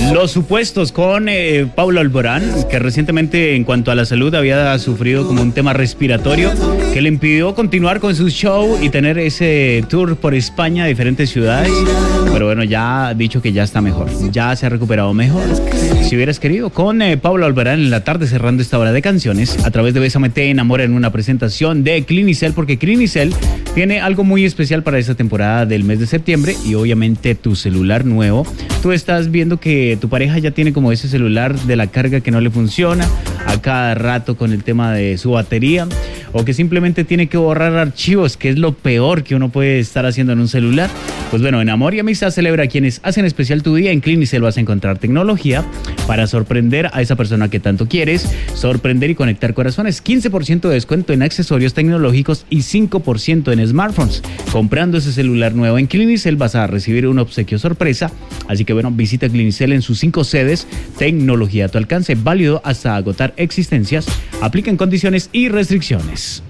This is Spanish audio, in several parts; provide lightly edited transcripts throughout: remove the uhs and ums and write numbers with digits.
Los supuestos con Paula Alborán, que recientemente en cuanto a la salud había sufrido como un tema respiratorio que le impidió continuar con su show y tener ese tour por España, diferentes ciudades. Pero bueno, ya ha dicho que ya está mejor, ya se ha recuperado mejor. Si hubieras querido, con Paula Alborán en la tarde cerrando esta hora de canciones a través de Bésame Te Enamora en una presentación de Clinicel, porque Clinicel tiene algo muy especial para esta temporada del mes de septiembre y obviamente tu celular nuevo. Tú estás viendo que tu pareja ya tiene como ese celular de la carga que no le funciona a cada rato con el tema de su batería, o que simplemente tiene que borrar archivos, que es lo peor que uno puede estar haciendo en un celular. Pues bueno, en Amor y Amistad celebra a quienes hacen especial tu día. En Clinicel vas a encontrar tecnología para sorprender a esa persona que tanto quieres, sorprender y conectar corazones. 15% de descuento en accesorios tecnológicos y 5% en smartphones. Comprando ese celular nuevo en Clinicel vas a recibir un obsequio sorpresa. Así que bueno, visita Clinicel en sus 5 sedes. Tecnología a tu alcance, válido hasta agotar existencias. Aplican condiciones y restricciones.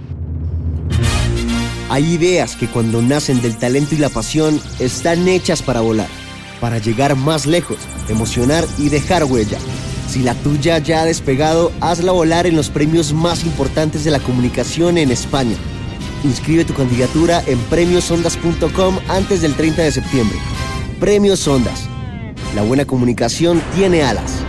Hay ideas que cuando nacen del talento y la pasión están hechas para volar, para llegar más lejos, emocionar y dejar huella. Si la tuya ya ha despegado, hazla volar en los premios más importantes de la comunicación en España. Inscribe tu candidatura en premiosondas.com antes del 30 de septiembre. Premios Ondas. La buena comunicación tiene alas.